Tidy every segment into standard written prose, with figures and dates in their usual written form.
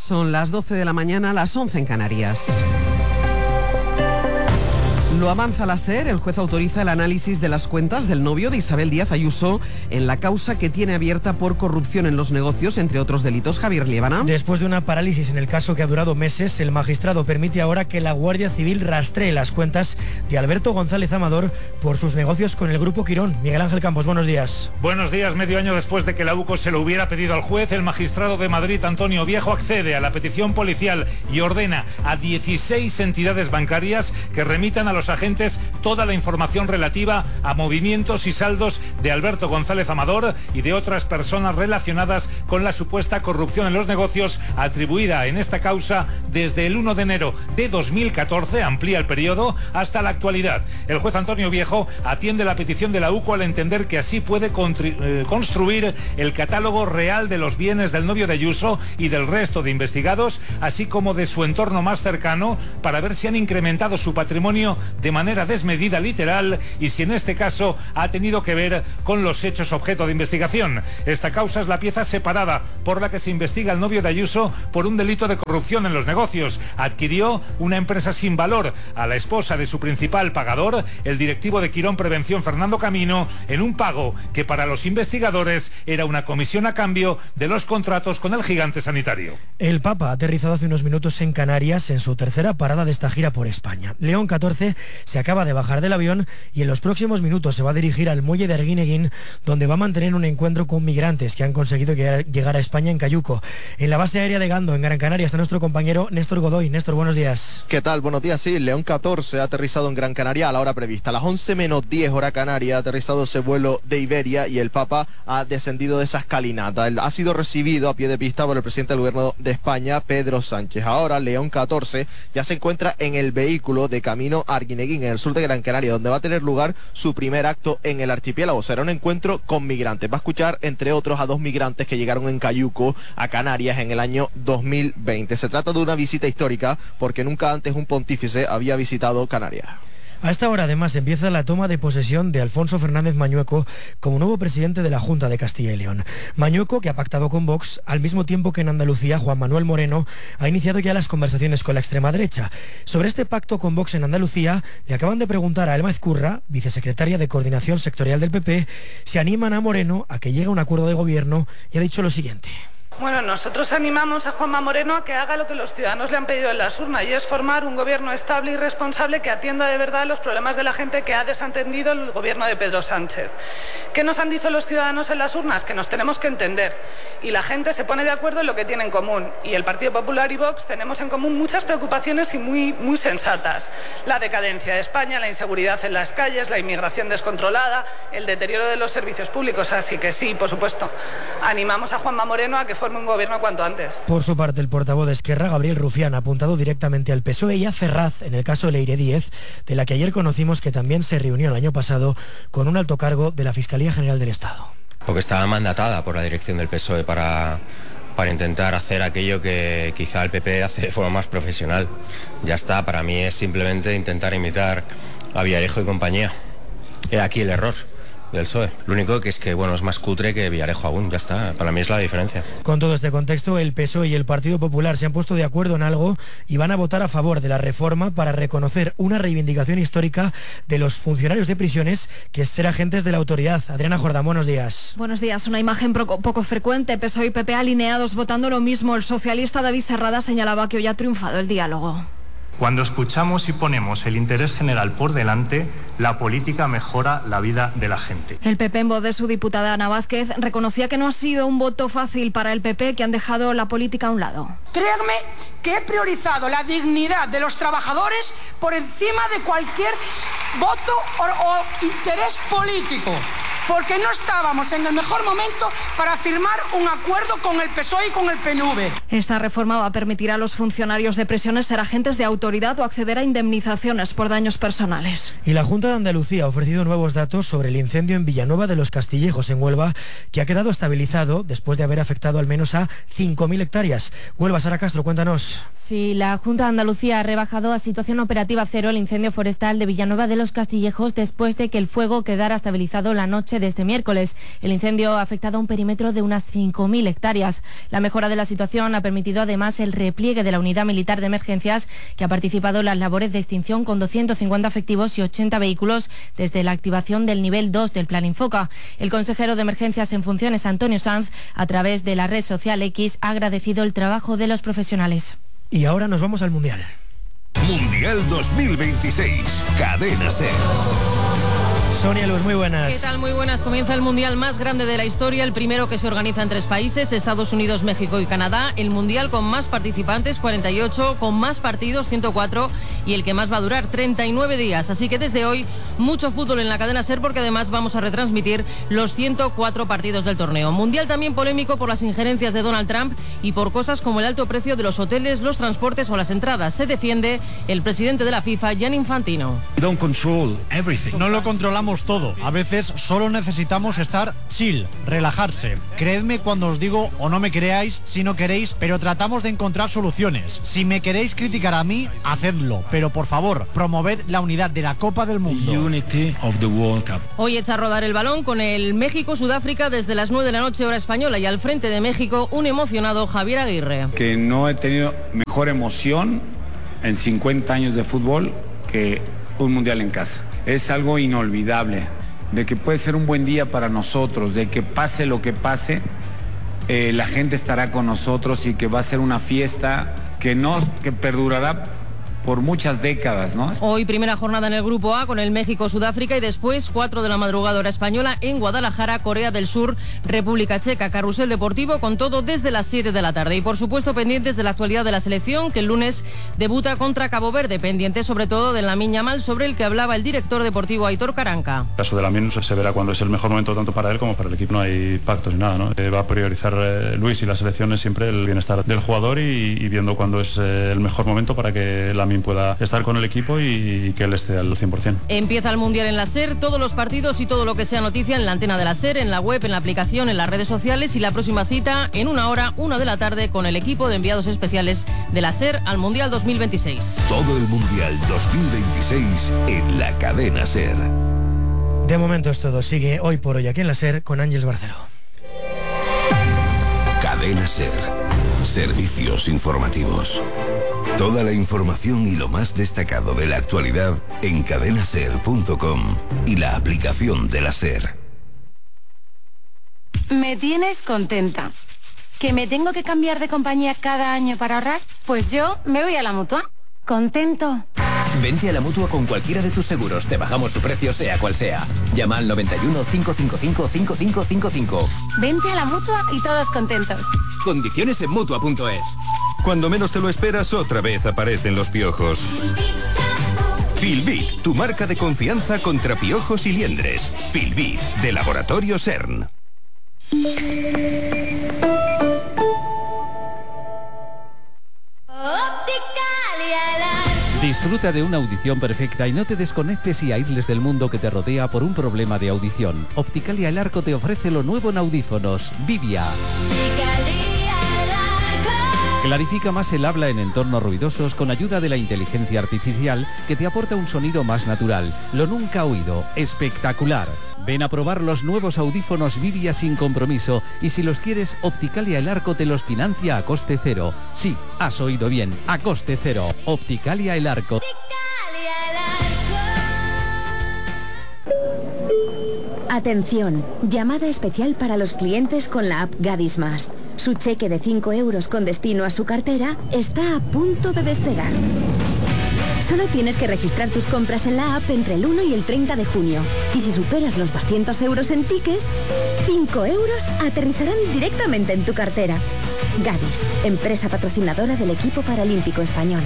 Son las 12 de la mañana, las 11 en Canarias. Lo avanza la SER, el juez autoriza el análisis de las cuentas del novio de Isabel Díaz Ayuso en la causa que tiene abierta por corrupción en los negocios, entre otros delitos. Javier Liébana. Después de una parálisis en el caso que ha durado meses, el magistrado permite ahora que la Guardia Civil rastree las cuentas de Alberto González Amador por sus negocios con el Grupo Quirón. Miguel Ángel Campos, buenos días. Buenos días. Medio año después de que la UCO se lo hubiera pedido al juez, el magistrado de Madrid, Antonio Viejo, accede a la petición policial y ordena a 16 entidades bancarias que remitan a los agentes toda la información relativa a movimientos y saldos de Alberto González Amador y de otras personas relacionadas con la supuesta corrupción en los negocios atribuida en esta causa desde el 1 de enero de 2014, amplía el periodo, hasta la actualidad. El juez Antonio Viejo atiende la petición de la UCO al entender que así puede construir el catálogo real de los bienes del novio de Ayuso y del resto de investigados, así como de su entorno más cercano, para ver si han incrementado su patrimonio de manera desmedida, literal, y si en este caso ha tenido que ver con los hechos objeto de investigación. Esta causa es la pieza separada por la que se investiga al novio de Ayuso por un delito de corrupción en los negocios. Adquirió una empresa sin valor a la esposa de su principal pagador, el directivo de Quirón Prevención, Fernando Camino, en un pago que para los investigadores era una comisión a cambio de los contratos con el gigante sanitario. El Papa ha aterrizado hace unos minutos en Canarias en su tercera parada de esta gira por España. León XIV se acaba de bajar del avión y en los próximos minutos se va a dirigir al muelle de Arguineguín, donde va a mantener un encuentro con migrantes que han conseguido llegar a España en Cayuco. En la base aérea de Gando, en Gran Canaria, está nuestro compañero Néstor Godoy. Néstor, buenos días. ¿Qué tal? Buenos días. Sí, León XIV ha aterrizado en Gran Canaria a la hora prevista. A las 11 menos 10 hora canaria ha aterrizado ese vuelo de Iberia y el Papa ha descendido de esa escalinata. Él ha sido recibido a pie de pista por el presidente del gobierno de España, Pedro Sánchez. Ahora León XIV ya se encuentra en el vehículo de camino a Arguineguín, en el sur de Gran Canaria, donde va a tener lugar su primer acto en el archipiélago. Será un encuentro con migrantes. Va a escuchar, entre otros, a 2 migrantes que llegaron en Cayuco a Canarias en el año 2020. Se trata de una visita histórica porque nunca antes un pontífice había visitado Canarias. A esta hora, además, empieza la toma de posesión de Alfonso Fernández Mañueco como nuevo presidente de la Junta de Castilla y León. Mañueco, que ha pactado con Vox, al mismo tiempo que en Andalucía Juan Manuel Moreno ha iniciado ya las conversaciones con la extrema derecha. Sobre este pacto con Vox en Andalucía, le acaban de preguntar a Elma Ezcurra, vicesecretaria de Coordinación Sectorial del PP, si animan a Moreno a que llegue a un acuerdo de gobierno, y ha dicho lo siguiente. Bueno, nosotros animamos a Juanma Moreno a que haga lo que los ciudadanos le han pedido en las urnas, y es formar un gobierno estable y responsable que atienda de verdad los problemas de la gente que ha desatendido el gobierno de Pedro Sánchez. ¿Qué nos han dicho los ciudadanos en las urnas? Que nos tenemos que entender, y la gente se pone de acuerdo en lo que tiene en común, y el Partido Popular y Vox tenemos en común muchas preocupaciones y muy sensatas. La decadencia de España, la inseguridad en las calles, la inmigración descontrolada, el deterioro de los servicios públicos. Así que sí, por supuesto, animamos a Juanma Moreno a que forme un gobierno cuanto antes. Por su parte, el portavoz de Esquerra, Gabriel Rufián, ha apuntado directamente al PSOE y a Ferraz en el caso Leire Díez, de la que ayer conocimos que también se reunió el año pasado con un alto cargo de la Fiscalía General del Estado. Porque estaba mandatada por la dirección del PSOE para intentar hacer aquello que quizá el PP hace de forma más profesional. Ya está, para mí es simplemente intentar imitar a Villarejo y compañía. Era aquí el error del PSOE. Lo único que es que, bueno, es más cutre que Villarejo aún, ya está. Para mí es la diferencia. Con todo este contexto, el PSOE y el Partido Popular se han puesto de acuerdo en algo y van a votar a favor de la reforma para reconocer una reivindicación histórica de los funcionarios de prisiones, que es ser agentes de la autoridad. Adriana Jordán, buenos días. Buenos días. Una imagen poco frecuente. PSOE y PP alineados votando lo mismo. El socialista David Serrada señalaba que hoy ha triunfado el diálogo. Cuando escuchamos y ponemos el interés general por delante, la política mejora la vida de la gente. El PP, en voz de su diputada Ana Vázquez, reconocía que no ha sido un voto fácil para el PP, que han dejado la política a un lado. Créanme que he priorizado la dignidad de los trabajadores por encima de cualquier voto o interés político, porque no estábamos en el mejor momento para firmar un acuerdo con el PSOE y con el PNV. Esta reforma va a permitir a los funcionarios de prisiones ser agentes de autoridad o acceder a indemnizaciones por daños personales. Y la Junta de Andalucía ha ofrecido nuevos datos sobre el incendio en Villanueva de los Castillejos, en Huelva, que ha quedado estabilizado después de haber afectado al menos a 5.000 hectáreas. Huelva, Sara Castro, cuéntanos. Sí, la Junta de Andalucía ha rebajado a situación operativa cero el incendio forestal de Villanueva de los Castillejos después de que el fuego quedara estabilizado la noche Elche de este miércoles. El incendio ha afectado a un perímetro de unas 5.000 hectáreas. La mejora de la situación ha permitido además el repliegue de la Unidad Militar de Emergencias, que ha participado en las labores de extinción con 250 efectivos y 80 vehículos desde la activación del nivel 2 del Plan Infoca. El consejero de Emergencias en funciones, Antonio Sanz, a través de la red social X, ha agradecido el trabajo de los profesionales. Y ahora nos vamos al Mundial. Mundial 2026, Cadena SER. Sonia Luz, muy buenas. ¿Qué tal? Muy buenas. Comienza el Mundial más grande de la historia, el primero que se organiza en 3 países, Estados Unidos, México y Canadá. El Mundial con más participantes, 48, con más partidos, 104, y el que más va a durar, 39 días. Así que desde hoy, mucho fútbol en la cadena SER, porque además vamos a retransmitir los 104 partidos del torneo. Mundial también polémico por las injerencias de Donald Trump y por cosas como el alto precio de los hoteles, los transportes o las entradas. Se defiende el presidente de la FIFA, Gianni Infantino. No lo controlamos todo. A veces solo necesitamos estar chill, relajarse. Creedme cuando os digo, o no me creáis si no queréis, pero tratamos de encontrar soluciones. Si me queréis criticar a mí, hacedlo, pero por favor, promoved la unidad de la Copa del Mundo. Unity of the World Cup. Hoy echa a rodar el balón con el México-Sudáfrica desde las 9 de la noche hora española, y al frente de México un emocionado Javier Aguirre. Que no he tenido mejor emoción en 50 años de fútbol que un mundial en casa. Es algo inolvidable, de que puede ser un buen día para nosotros, de que pase lo que pase, la gente estará con nosotros y que va a ser una fiesta que perdurará por muchas décadas, ¿no? Hoy primera jornada en el Grupo A con el México-Sudáfrica y después 4 de la madrugada hora española en Guadalajara, Corea del Sur, República Checa. Carrusel deportivo con todo desde las 7 de la tarde. Y por supuesto pendientes de la actualidad de la selección, que el lunes debuta contra Cabo Verde, pendientes sobre todo de Lamine Yamal, sobre el que hablaba el director deportivo Aitor Caranca. El caso de Lamine se verá cuando es el mejor momento tanto para él como para el equipo. No hay pactos ni nada, ¿no? Va a priorizar Luis y la selección es siempre el bienestar del jugador y viendo cuándo es el mejor momento para que Lamine pueda estar con el equipo y que él esté al 100%. Empieza el Mundial en la SER, todos los partidos y todo lo que sea noticia en la antena de la SER, en la web, en la aplicación, en las redes sociales, y la próxima cita en 1 hora, 1 de la tarde, con el equipo de enviados especiales de la SER al Mundial 2026. Todo el Mundial 2026 en la cadena SER. De momento es todo. Sigue Hoy por Hoy aquí en la SER con Ángeles Barceló. Cadena SER. Servicios informativos. Toda la información y lo más destacado de la actualidad en cadenaser.com y la aplicación de la SER. Me tienes contenta. ¿Que me tengo que cambiar de compañía cada año para ahorrar? Pues yo me voy a la Mutua. ¿Contento? Vente a la Mutua con cualquiera de tus seguros. Te bajamos su precio sea cual sea. Llama al 91 555 5555. Vente a la Mutua y todos contentos. Condiciones en Mutua.es. Cuando menos te lo esperas, otra vez aparecen los piojos. Filbit, tu marca de confianza contra piojos y liendres. Filbit, de Laboratorio CERN. Disfruta de una audición perfecta y no te desconectes y aísles del mundo que te rodea por un problema de audición. Opticalia El Arco te ofrece lo nuevo en audífonos, Vivia. Clarifica más el habla en entornos ruidosos con ayuda de la inteligencia artificial que te aporta un sonido más natural. Lo nunca oído, espectacular. Ven a probar los nuevos audífonos Vivia sin compromiso y si los quieres, Opticalia El Arco te los financia a coste cero. Sí, has oído bien, a coste cero. Opticalia El Arco. Atención, llamada especial para los clientes con la app Gadis Más. Su cheque de 5 euros con destino a su cartera está a punto de despegar. Solo tienes que registrar tus compras en la app entre el 1 y el 30 de junio. Y si superas los 200 euros en tickets, 5 euros aterrizarán directamente en tu cartera. Gadis, empresa patrocinadora del equipo paralímpico español.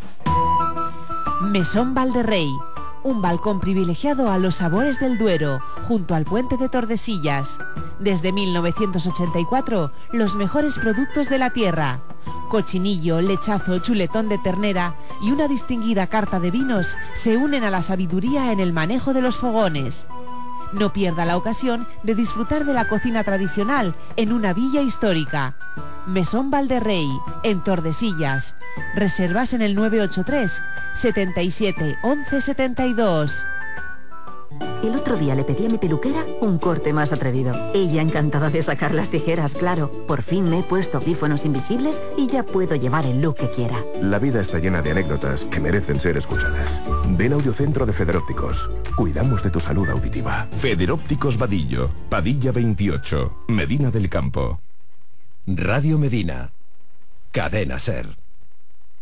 Mesón Valderrey. Un balcón privilegiado a los sabores del Duero, junto al puente de Tordesillas. Desde 1984, los mejores productos de la tierra. Cochinillo, lechazo, chuletón de ternera y una distinguida carta de vinos se unen a la sabiduría en el manejo de los fogones. No pierda la ocasión de disfrutar de la cocina tradicional en una villa histórica. Mesón Valderrey, en Tordesillas. Reservas en el 983 77 11 72. El otro día le pedí a mi peluquera un corte más atrevido. Ella encantada de sacar las tijeras, claro. Por fin me he puesto audífonos invisibles y ya puedo llevar el look que quiera. La vida está llena de anécdotas que merecen ser escuchadas. Ven a Audiocentro de Federópticos. Cuidamos de tu salud auditiva. Federópticos Vadillo, Padilla 28, Medina del Campo. Radio Medina. Cadena SER.